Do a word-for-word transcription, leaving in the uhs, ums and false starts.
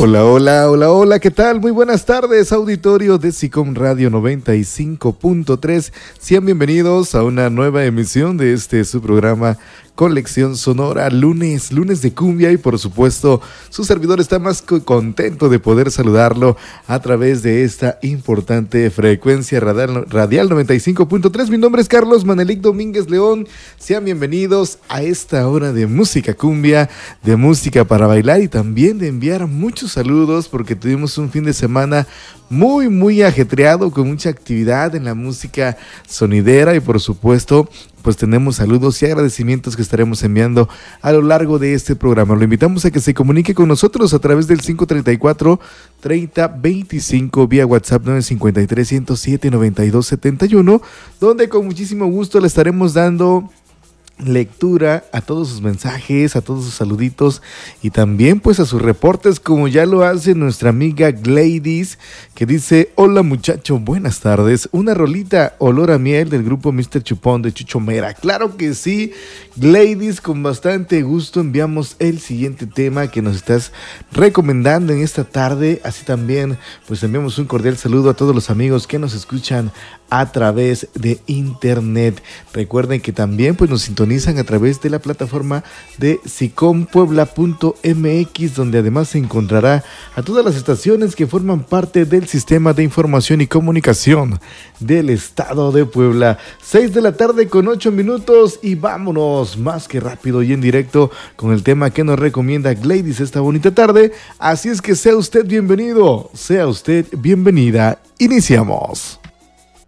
Hola, hola, hola, hola, ¿qué tal? Muy buenas tardes, auditorio de SICOM Radio noventa y cinco punto tres. Sean bienvenidos a una nueva emisión de este su programa Colección Sonora, lunes, lunes de cumbia, y por supuesto su servidor está más que contento de poder saludarlo a través de esta importante frecuencia radial, radial noventa y cinco punto tres. Mi nombre es Carlos Manelik Domínguez León. Sean bienvenidos a esta hora de música cumbia, de música para bailar y también de enviar muchos saludos porque tuvimos un fin de semana muy muy ajetreado con mucha actividad en la música sonidera y por supuesto pues tenemos saludos y agradecimientos que estaremos enviando a lo largo de este programa. Lo invitamos a que se comunique con nosotros a través del cinco treinta y cuatro, treinta veinticinco, vía WhatsApp nueve cincuenta y tres, ciento siete, noventa y dos setenta y uno, donde con muchísimo gusto le estaremos dando lectura a todos sus mensajes, a todos sus saluditos y también pues a sus reportes, como ya lo hace nuestra amiga Gladys, que dice: hola muchacho, buenas tardes, una rolita olor a miel del grupo mister Chupón de Chucho Mera. Claro que sí, Gladys, con bastante gusto enviamos el siguiente tema que nos estás recomendando en esta tarde. Así también pues enviamos un cordial saludo a todos los amigos que nos escuchan a través de internet. Recuerden que también pues nos sintonizan a través de la plataforma de sicom puebla punto m x, donde además se encontrará a todas las estaciones que forman parte del sistema de información y comunicación del estado de Puebla. seis de la tarde con ocho minutos y vámonos más que rápido y en directo con el tema que nos recomienda Gladys esta bonita tarde. Así es que sea usted bienvenido, sea usted bienvenida. Iniciamos.